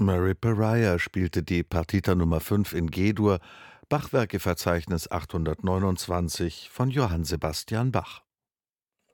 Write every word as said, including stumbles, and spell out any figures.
Mary Pariah spielte die Partita Nummer fünf in G-Dur, Bachwerkeverzeichnis achthundertneunundzwanzig von Johann Sebastian Bach.